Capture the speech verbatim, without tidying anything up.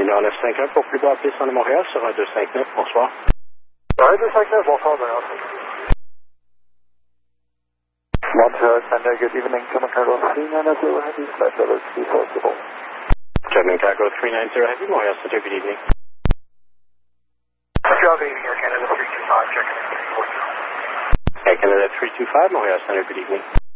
numéro neuf cinq un pour plus bas piste en Montréal sur un deux cinq neuf, bonsoir. un deux cinq neuf, bonsoir, Montréal. Montreal, Sunday, good evening, German Cargo three nine zero Heavy, flight level two four zero. German Cargo three nine zero Heavy, Montreal Center, good evening. Montreal, good evening, Air Canada three two five, checking in. Air Canada three two five, Montreal Center, good evening.